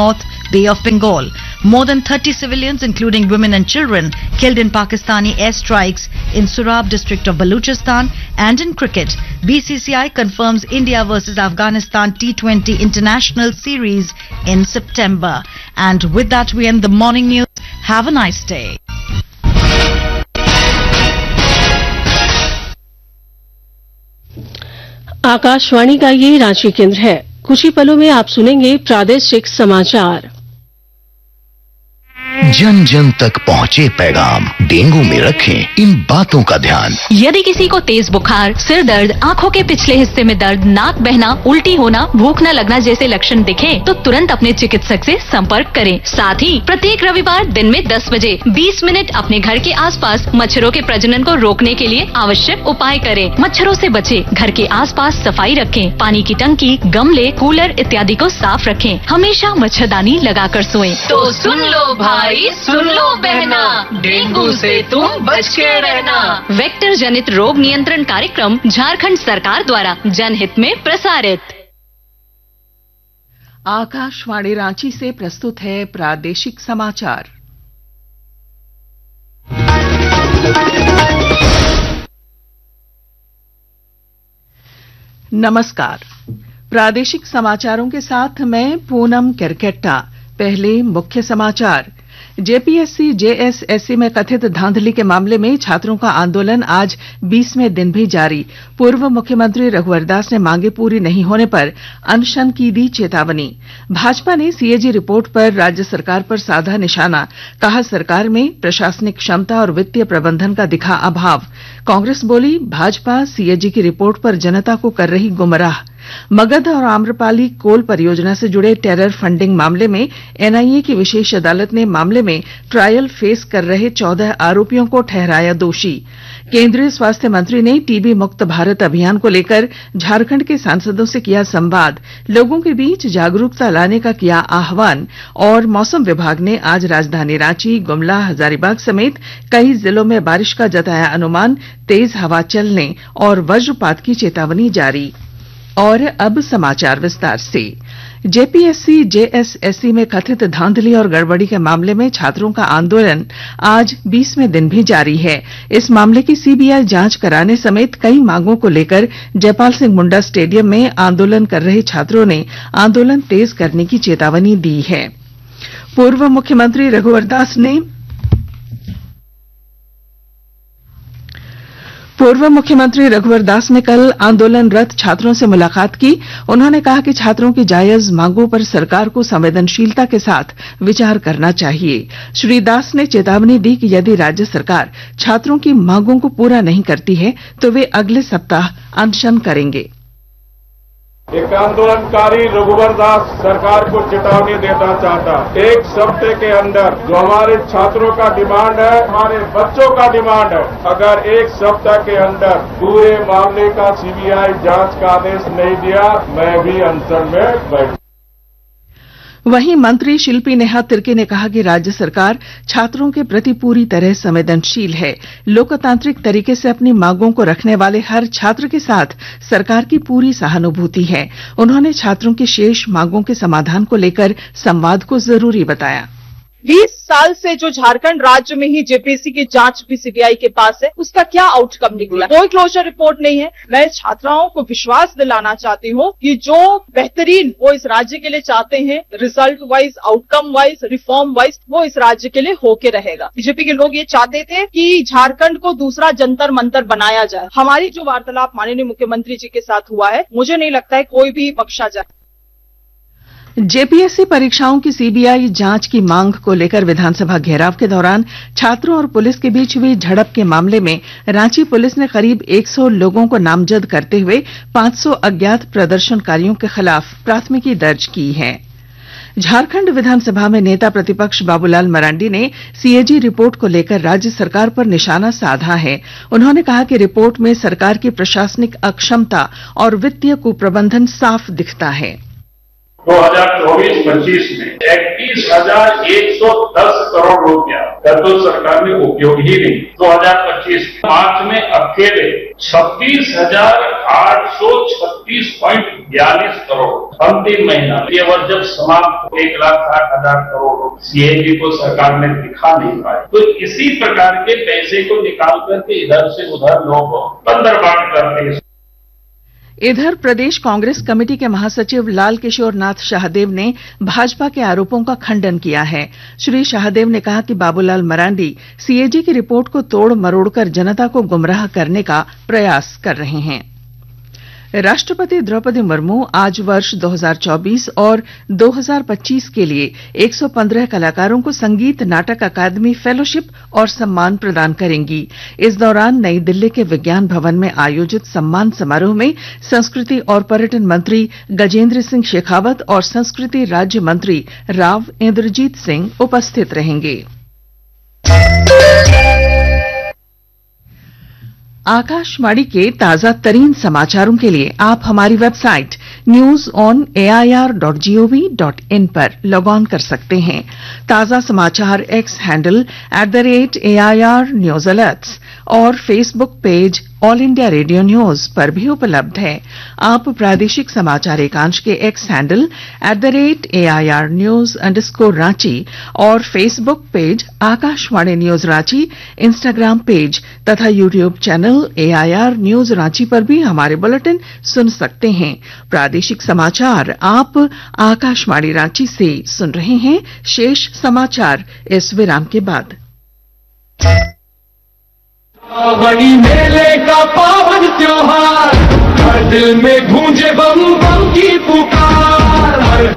Bay of Bengal. More than thirty civilians, including women and children, killed in Pakistani airstrikes in Surab district of Baluchistan. And in cricket, B C C I confirms India versus Afghanistan T twenty International Series in September. And with that, we end the morning news. Have a nice day. Akashvani का ये रांची केंद्र है। कुछ ही पलों में आप सुनेंगे प्रादेशिक समाचार। जन जन तक पहुँचे पैगाम, डेंगू में रखें इन बातों का ध्यान। यदि किसी को तेज बुखार, सिर दर्द, आंखों के पिछले हिस्से में दर्द, नाक बहना, उल्टी होना, भूख न लगना जैसे लक्षण दिखे तो तुरंत अपने चिकित्सक से संपर्क करें। साथ ही प्रत्येक रविवार दिन में दस बजे बीस मिनट अपने घर के आसपास मच्छरों के प्रजनन को रोकने के लिए आवश्यक उपाय करें। मच्छरों से बचे, घर के आसपास सफाई रखें, पानी की टंकी, गमले, कूलर इत्यादि को साफ रखें। हमेशा मच्छरदानी लगाकर सोएं। तो सुन लो भाई, सुन लो बहना, डेंगू से तुम बच के रहना। वेक्टर जनित रोग नियंत्रण कार्यक्रम झारखंड सरकार द्वारा जनहित में प्रसारित। आकाशवाणी रांची से प्रस्तुत है प्रादेशिक समाचार। नमस्कार, प्रादेशिक समाचारों के साथ मैं पूनम केरकेट्टा। पहले मुख्य समाचार। जेपीएससी जेएसएससी में कथित धांधली के मामले में छात्रों का आंदोलन आज बीसवें दिन भी जारी। पूर्व मुख्यमंत्री रघुवर दास ने मांगे पूरी नहीं होने पर अनशन की दी चेतावनी। भाजपा ने सीएजी रिपोर्ट पर राज्य सरकार पर साधा निशाना, कहा सरकार में प्रशासनिक क्षमता और वित्तीय प्रबंधन का दिखा अभाव। कांग्रेस बोली भाजपा सीएजी की रिपोर्ट पर जनता को कर रही गुमराह। मगध और आम्रपाली कोल परियोजना से जुड़े टेरर फंडिंग मामले में एनआईए की विशेष अदालत ने मामले में ट्रायल फेस कर रहे चौदह आरोपियों को ठहराया दोषी। केंद्रीय स्वास्थ्य मंत्री ने टीबी मुक्त भारत अभियान को लेकर झारखंड के सांसदों से किया संवाद, लोगों के बीच जागरूकता लाने का किया आह्वान। और मौसम विभाग ने आज राजधानी रांची, गुमला, हजारीबाग समेत कई जिलों में बारिश का जताया अनुमान, तेज हवा चलने और वज्रपात की चेतावनी जारी। और अब समाचार विस्तार से। जेपीएससी जेएसएससी में कथित धांधली और गड़बड़ी के मामले में छात्रों का आंदोलन आज बीसवें दिन भी जारी है। इस मामले की सीबीआई जांच कराने समेत कई मांगों को लेकर जयपाल सिंह मुंडा स्टेडियम में आंदोलन कर रहे छात्रों ने आंदोलन तेज करने की चेतावनी दी है। पूर्व मुख्यमंत्री रघुवर दास ने पूर्व मुख्यमंत्री रघुवर दास ने कल आंदोलनरत छात्रों से मुलाकात की। उन्होंने कहा कि छात्रों की जायज मांगों पर सरकार को संवेदनशीलता के साथ विचार करना चाहिए। श्री दास ने चेतावनी दी कि यदि राज्य सरकार छात्रों की मांगों को पूरा नहीं करती है तो वे अगले सप्ताह अनशन करेंगे। एक आंदोलनकारी रघुवर दास सरकार को चेतावनी देना चाहता, एक सप्ताह के अंदर जो हमारे छात्रों का डिमांड है, हमारे बच्चों का डिमांड है, अगर एक सप्ताह के अंदर पूरे मामले का सीबीआई जांच का आदेश नहीं दिया, मैं भी अनशन में बैठ। वहीं मंत्री शिल्पी नेहा तिर्की ने कहा कि राज्य सरकार छात्रों के प्रति पूरी तरह संवेदनशील है। लोकतांत्रिक तरीके से अपनी मांगों को रखने वाले हर छात्र के साथ सरकार की पूरी सहानुभूति है। उन्होंने छात्रों की शेष मांगों के समाधान को लेकर संवाद को जरूरी बताया। बीस साल से जो झारखंड राज्य में ही जेपीएससी की जांच भी सीबीआई के पास है, उसका क्या आउटकम निकला? कोई क्लोजर रिपोर्ट नहीं है। मैं छात्राओं को विश्वास दिलाना चाहती हूँ कि जो बेहतरीन वो इस राज्य के लिए चाहते हैं, result wise, outcome wise, reform wise, वो इस राज्य के लिए होके रहेगा। बीजेपी के लोग ये चाहते थे कि झारखंड को दूसरा जंतर मंतर बनाया जाए। हमारी जो वार्तालाप माननीय मुख्यमंत्री जी के साथ हुआ है, मुझे नहीं लगता है कोई भी बख्शा जाए। जेपीएससी परीक्षाओं की सीबीआई जांच की मांग को लेकर विधानसभा घेराव के दौरान छात्रों और पुलिस के बीच हुई झड़प के मामले में रांची पुलिस ने करीब सौ लोगों को नामजद करते हुए पांच सौ अज्ञात प्रदर्शनकारियों के खिलाफ प्राथमिकी दर्ज की है। झारखंड विधानसभा में नेता प्रतिपक्ष बाबूलाल मरांडी ने सीएजी रिपोर्ट को लेकर राज्य सरकार पर निशाना साधा है। उन्होंने कहा कि रिपोर्ट में सरकार की प्रशासनिक अक्षमता और वित्तीय कुप्रबंधन साफ दिखता है। दो हजार चौबीस पच्चीस में इकतीस हजार एक सौ दस करोड़ रुपया गठबंधन सरकार ने उपयोग ही नहीं। दो हजार पच्चीस मार्च में अकेले छब्बीस हजार आठ सौ छत्तीस पॉइंट बयालीस करोड़ अंतिम महीना ये वर्ष जब समाप्त एक लाख साठ हजार करोड़ सीएजी को सरकार ने दिखा नहीं पाए, तो इसी प्रकार के पैसे को निकाल करके इधर से उधर लोग बंदर बांट करते हैं। इधर प्रदेश कांग्रेस कमेटी के महासचिव लाल किशोर नाथ शाहदेव ने भाजपा के आरोपों का खंडन किया है। श्री शाहदेव ने कहा कि बाबूलाल मरांडी सीएजी की रिपोर्ट को तोड़ मरोड़कर जनता को गुमराह करने का प्रयास कर रहे हैं। राष्ट्रपति द्रौपदी मुर्मू आज वर्ष दो हज़ार चौबीस और दो हज़ार पच्चीस के लिए एक सौ पंद्रह कलाकारों को संगीत नाटक अकादमी फेलोशिप और सम्मान प्रदान करेंगी। इस दौरान नई दिल्ली के विज्ञान भवन में आयोजित सम्मान समारोह में संस्कृति और पर्यटन मंत्री गजेंद्र सिंह शेखावत और संस्कृति राज्य मंत्री राव इंद्रजीत सिंह उपस्थित रहेंगे। आकाशवाणी के ताजा तरीन समाचारों के लिए आप हमारी website news on A I R dot G O V dot in पर लॉग ऑन कर सकते हैं। ताजा समाचार x handle at the rate A I R news alerts और Facebook page all India radio news पर भी उपलब्ध है। आप प्रादेशिक समाचार एकांश के x handle at the rate A I R news underscore Ranchi और Facebook page Akashvani news Ranchi, Instagram page तथा YouTube channel A I R news Ranchi पर भी हमारे बुलेटिन सुन सकते हैं। प्रादेशिक समाचार आप आकाशवाणी रांची से सुन रहे हैं। शेष समाचार इस विराम के बाद। श्रावणी मेले का पावन त्योहार, हर दिल में गूंजे बम बम की पुकार।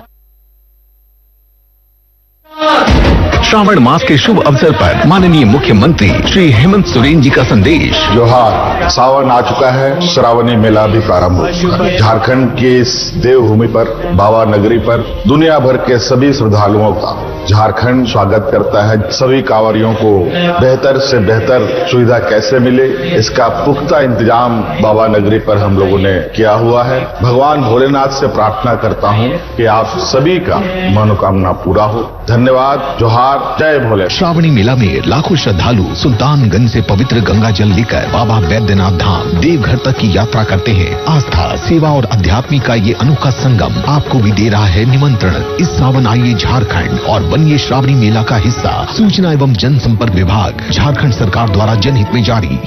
श्रावण मास के शुभ अवसर पर माननीय मुख्यमंत्री श्री हेमंत सोरेन जी का संदेश। जोहार, सावन आ चुका है, श्रावणी मेला भी प्रारंभ हो चुका है। झारखंड के इस देवभूमि पर, बाबा नगरी पर दुनिया भर के सभी श्रद्धालुओं का झारखंड स्वागत करता है। सभी कांवरियों को बेहतर से बेहतर सुविधा कैसे मिले, इसका पुख्ता इंतजाम बाबा नगरी पर हम लोगों ने किया हुआ है। भगवान भोलेनाथ से प्रार्थना करता हूं कि आप सभी का मनोकामना पूरा हो। धन्यवाद। जोहार, जय भोले। श्रावणी मेला में लाखों श्रद्धालु सुल्तानगंज से पवित्र गंगा जल लेकर बाबा बैद्यनाथ धाम देवघर तक की यात्रा करते हैं। आस्था, सेवा और अध्यात्म का ये अनोखा संगम आपको भी दे रहा है निमंत्रण। इस सावन आइए झारखंड और बनिए श्रावणी मेला का हिस्सा। सूचना एवं जनसंपर्क विभाग, झारखंड सरकार द्वारा जनहित में जारी।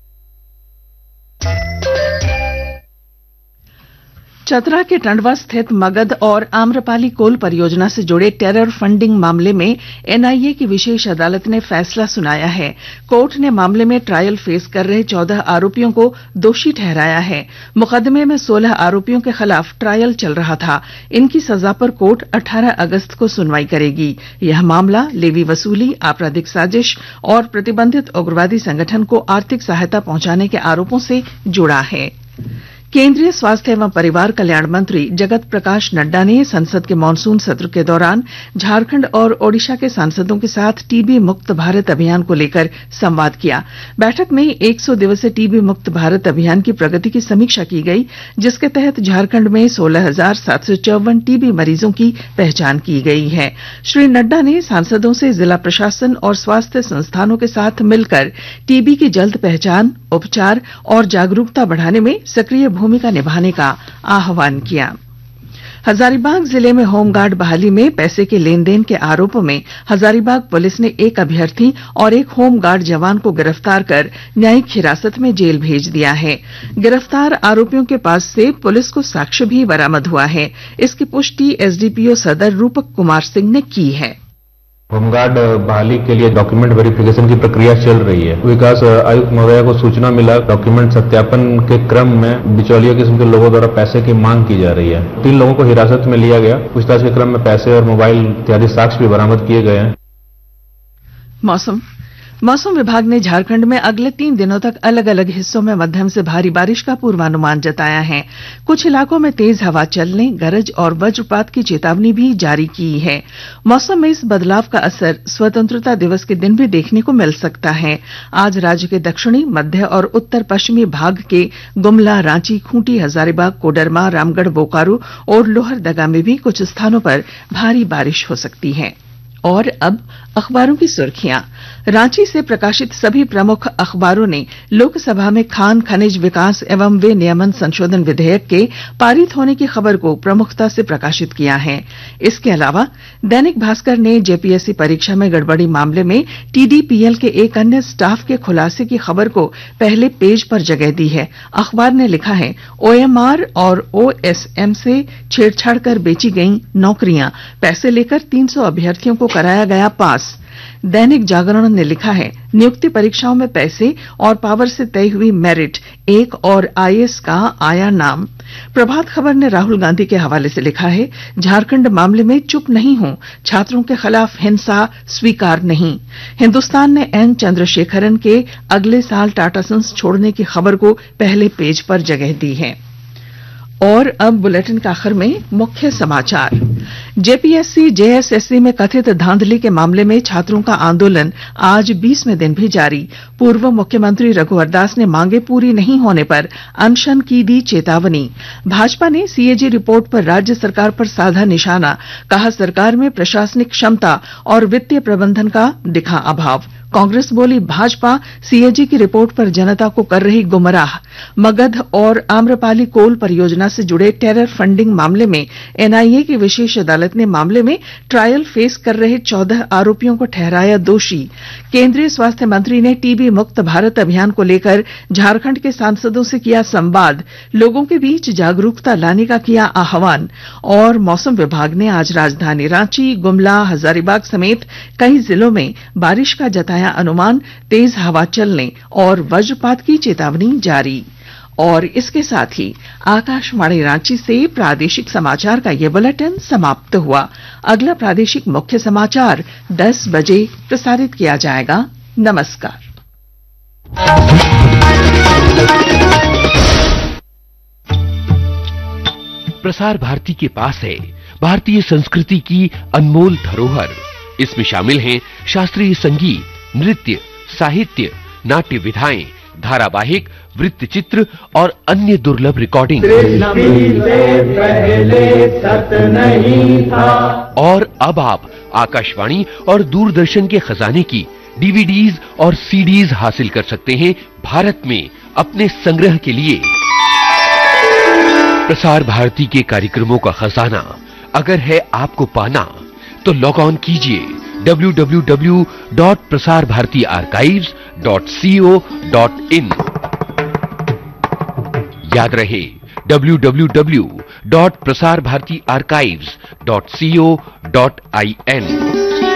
चतरा के टंडवा स्थित मगध और आम्रपाली कोल परियोजना से जुड़े टेरर फंडिंग मामले में एन आई ए की विशेष अदालत ने फैसला सुनाया है। कोर्ट ने मामले में ट्रायल फेस कर रहे चौदह आरोपियों को दोषी ठहराया है। मुकदमे में सोलह आरोपियों के खिलाफ ट्रायल चल रहा था। इनकी सजा पर कोर्ट अठारह अगस्त को सुनवाई करेगी। यह मामला लेवी वसूली, आपराधिक साजिश और प्रतिबंधित उग्रवादी संगठन को आर्थिक सहायता पहुंचाने के आरोपों से जुड़ा है। केंद्रीय स्वास्थ्य एवं परिवार कल्याण मंत्री जगत प्रकाश नड्डा ने संसद के मानसून सत्र के दौरान झारखंड और ओडिशा के सांसदों के साथ टीबी मुक्त भारत अभियान को लेकर संवाद किया। बैठक में सौ दिवसीय टीबी मुक्त भारत अभियान की प्रगति की समीक्षा की गई, जिसके तहत झारखंड में सोलह हजार सात सौ चौवन टीबी मरीजों की पहचान की गई है। श्री नड्डा ने सांसदों से जिला प्रशासन और स्वास्थ्य संस्थानों के साथ मिलकर टीबी की जल्द पहचान, उपचार और जागरूकता बढ़ाने में सक्रिय भूमिका निभाने का आह्वान किया। हजारीबाग जिले में होमगार्ड बहाली में पैसे के लेन देन के आरोप में हजारीबाग पुलिस ने एक अभ्यर्थी और एक होमगार्ड जवान को गिरफ्तार कर न्यायिक हिरासत में जेल भेज दिया है। गिरफ्तार आरोपियों के पास से पुलिस को साक्ष्य भी बरामद हुआ है। इसकी पुष्टि एस डी पी ओ सदर रूपक कुमार सिंह ने की है। होमगार्ड बहाली के लिए डॉक्यूमेंट वेरिफिकेशन की प्रक्रिया चल रही है। विकास आयुक्त महोदय को सूचना मिला, डॉक्यूमेंट सत्यापन के क्रम में बिचौलिया किस्म के लोगों द्वारा पैसे की मांग की जा रही है। तीन लोगों को हिरासत में लिया गया। पूछताछ के क्रम में पैसे और मोबाइल इत्यादि साक्ष्य भी बरामद किए गए हैं। मौसम मौसम विभाग ने झारखंड में अगले तीन दिनों तक अलग अलग हिस्सों में मध्यम से भारी बारिश का पूर्वानुमान जताया है। कुछ इलाकों में तेज हवा चलने, गरज और वज्रपात की चेतावनी भी जारी की है। मौसम में इस बदलाव का असर स्वतंत्रता दिवस के दिन भी देखने को मिल सकता है। आज राज्य के दक्षिणी, मध्य और उत्तर पश्चिमी भाग के गुमला, रांची, खूंटी, हजारीबाग, कोडरमा, रामगढ़, बोकारो और लोहरदगा में भी कुछ स्थानों पर भारी बारिश हो सकती है। और अब अखबारों की सुर्खियां। रांची से प्रकाशित सभी प्रमुख अखबारों ने लोकसभा में खान खनिज विकास एवं विनियमन संशोधन विधेयक के पारित होने की खबर को प्रमुखता से प्रकाशित किया है। इसके अलावा दैनिक भास्कर ने जेपीएससी परीक्षा में गड़बड़ी मामले में टीडीपीएल के एक अन्य स्टाफ के खुलासे की खबर को पहले पेज पर जगह दी है। अखबार ने लिखा है, ओएमआर और ओएसएम से छेड़छाड़ कर बेची गई नौकरियां, पैसे लेकर तीन सौ अभ्यर्थियों को कराया गया पास। दैनिक जागरण ने लिखा है, नियुक्ति परीक्षाओं में पैसे और पावर से तय हुई मेरिट, एक और आईएएस का आया नाम। प्रभात खबर ने राहुल गांधी के हवाले से लिखा है, झारखंड मामले में चुप नहीं हूं, छात्रों के खिलाफ हिंसा स्वीकार नहीं। हिंदुस्तान ने एन चंद्रशेखरन के अगले साल टाटा सन्स छोड़ने की खबर को पहले पेज पर जगह दी है। और अब बुलेटिन के आखिर में मुख्य समाचार। जेपीएससी जेएसएससी में कथित धांधली के मामले में छात्रों का आंदोलन आज बीसवें दिन भी जारी। पूर्व मुख्यमंत्री रघुवर दास ने मांगे पूरी नहीं होने पर अनशन की दी चेतावनी। भाजपा ने सीएजी रिपोर्ट पर राज्य सरकार पर साधा निशाना, कहा सरकार में प्रशासनिक क्षमता और वित्तीय प्रबंधन का दिखा अभाव। कांग्रेस बोली, भाजपा सीएजी की रिपोर्ट पर जनता को कर रही गुमराह। मगध और आम्रपाली कोल परियोजना से जुड़े टेरर फंडिंग मामले में एनआईए की विशेष अदालत ने मामले में ट्रायल फेस कर रहे चौदह आरोपियों को ठहराया दोषी। केंद्रीय स्वास्थ्य मंत्री ने टीबी मुक्त भारत अभियान को लेकर झारखंड के सांसदों से किया संवाद, लोगों के बीच जागरूकता लाने का किया आह्वान। और मौसम विभाग ने आज राजधानी रांची, गुमला, हजारीबाग समेत कई जिलों में बारिश का जताया अनुमान, तेज हवा चलने और वज्रपात की चेतावनी जारी। और इसके साथ ही आकाशवाणी रांची से प्रादेशिक समाचार का ये बुलेटिन समाप्त हुआ। अगला प्रादेशिक मुख्य समाचार दस बजे प्रसारित किया जाएगा। नमस्कार। प्रसार भारती के पास है भारतीय संस्कृति की अनमोल धरोहर। इसमें शामिल हैं शास्त्रीय संगीत, नृत्य, साहित्य, नाट्य विधाएं, धारावाहिक, वृत्तचित्र और अन्य दुर्लभ रिकॉर्डिंग। और अब आप आकाशवाणी और दूरदर्शन के खजाने की डीवीडीज और सीडीज हासिल कर सकते हैं भारत में अपने संग्रह के लिए। प्रसार भारती के कार्यक्रमों का खजाना अगर है आपको पाना, तो लॉग ऑन कीजिए W W W dot Prasar Bharati archives dot C O dot in. याद रहे W W W dot Prasar Bharati archives dot C O dot I N.